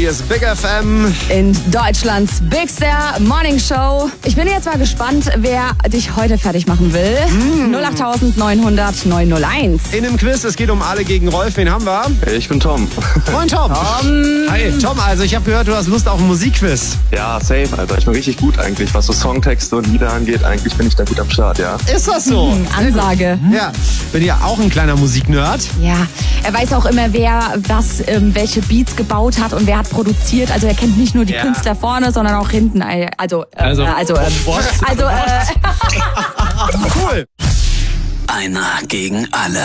Hier ist Big FM. In Deutschlands Big Star Morning Show. Ich bin jetzt mal gespannt, wer dich heute fertig machen will. 08900 901. In dem Quiz, es geht um alle gegen Rolf. Wen haben wir? Ich bin Tom. Moin Tom. Hi Tom, also ich habe gehört, du hast Lust auf ein Musikquiz. Ja, safe, Alter. Ich bin richtig gut eigentlich, was so Songtexte und Lieder angeht. Eigentlich bin ich da gut am Start, ja. Ist das so? Ansage. Ja, bin ja auch ein kleiner Musiknerd. Ja, er weiß auch immer, wer welche Beats gebaut hat und wer hat produziert. Also er kennt nicht nur die Künstler vorne, sondern auch hinten. Cool. Einer gegen alle.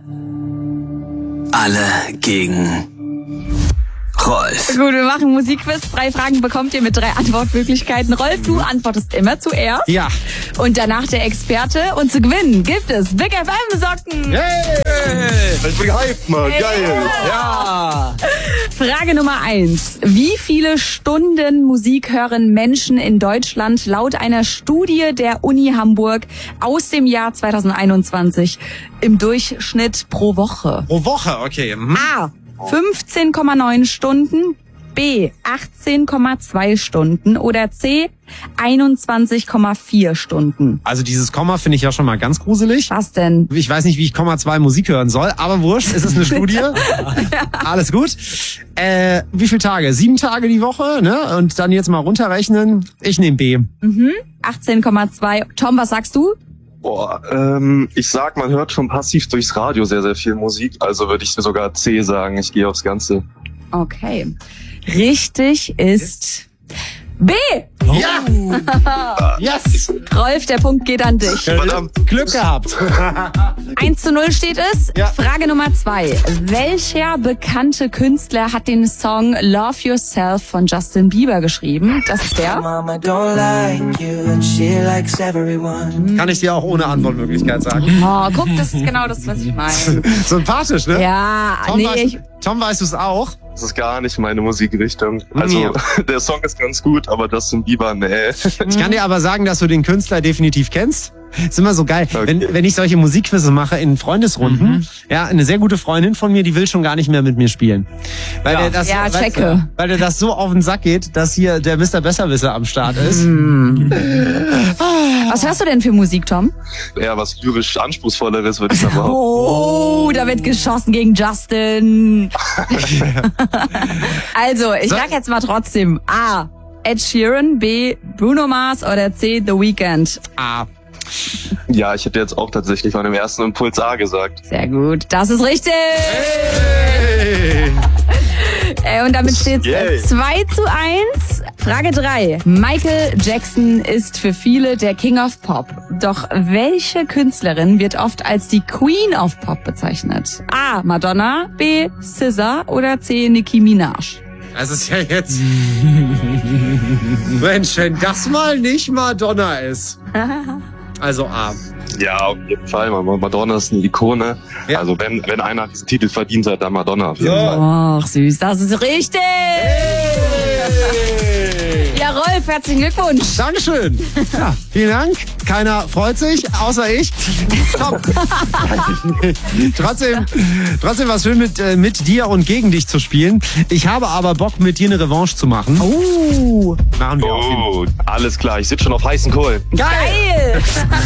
Alle gegen Rolf. Gut, wir machen Musikquiz. 3 Fragen bekommt ihr mit 3 Antwortmöglichkeiten. Rolf, du antwortest immer zuerst. Ja. Und danach der Experte. Und zu gewinnen gibt es Big FM Socken. Hey. Ich bin gehypt, Mann. Geil. Ja. Frage Nummer 1. Wie viele Stunden Musik hören Menschen in Deutschland laut einer Studie der Uni Hamburg aus dem Jahr 2021 im Durchschnitt pro Woche? Pro Woche, okay. A. 15,9 Stunden, B. 18,2 Stunden oder C. 21,4 Stunden. Also dieses Komma finde ich ja schon mal ganz gruselig. Was denn? Ich weiß nicht, wie ich Komma 2 Musik hören soll, aber wurscht, es ist eine Studie. Alles gut. Wie viele Tage? 7 Tage die Woche, ne? Und dann jetzt mal runterrechnen. Ich nehme B. 18,2. Tom, was sagst du? Boah, ich sag, man hört schon passiv durchs Radio sehr, sehr viel Musik. Also würde ich sogar C sagen. Ich gehe aufs Ganze. Okay. Richtig ist B. Ja! Yes! Rolf, der Punkt geht an dich. Verdammt. Glück gehabt. 1:0 steht es. Ja. Frage Nummer 2. Welcher bekannte Künstler hat den Song Love Yourself von Justin Bieber geschrieben? Das ist der. Mama don't like you and she likes everyone. Kann ich dir auch ohne Antwortmöglichkeit sagen. Oh, guck, das ist genau das, was ich meine. Sympathisch, ne? Ja, Tom, weißt du es auch? Das ist gar nicht meine Musikrichtung. Also, der Song ist ganz gut, aber Justin Bieber, nee. Ich kann dir aber sagen, dass du den Künstler definitiv kennst. Ist immer so geil, Okay. wenn ich solche Musikquizze mache in Freundesrunden. Ja, eine sehr gute Freundin von mir, die will schon gar nicht mehr mit mir spielen. Weil der das, Ja, checke. weil der das so auf den Sack geht, dass hier der Mr. Besserwisser am Start ist. Was hörst du denn für Musik, Tom? Eher was lyrisch Anspruchsvolleres, würde ich sagen. Oh, da wird geschossen gegen Justin. Also, ich sag jetzt mal trotzdem A. Ed Sheeran, B. Bruno Mars oder C. The Weeknd. Ah. Ja, ich hätte jetzt auch tatsächlich von dem ersten Impuls A gesagt. Sehr gut, das ist richtig. Und damit steht Yay. es 2:1. Frage 3. Michael Jackson ist für viele der King of Pop. Doch welche Künstlerin wird oft als die Queen of Pop bezeichnet? A. Madonna, B. SZA oder C. Nicki Minaj? Das ist ja jetzt... Mensch, wenn das mal nicht Madonna ist. Also A. Ja, auf jeden Fall. Madonna ist eine Ikone. Ja. Also wenn einer diesen Titel verdient hat, dann Madonna. Auf jeden Fall. Ach süß, das ist richtig. Ja, Rolf, herzlichen Glückwunsch. Dankeschön. Ja, vielen Dank. Keiner freut sich, außer ich. Top. Trotzdem war es schön, mit dir und gegen dich zu spielen. Ich habe aber Bock, mit dir eine Revanche zu machen. Machen wir auf jeden Fall. Oh, alles klar. Ich sitze schon auf heißen Kohlen. Geil.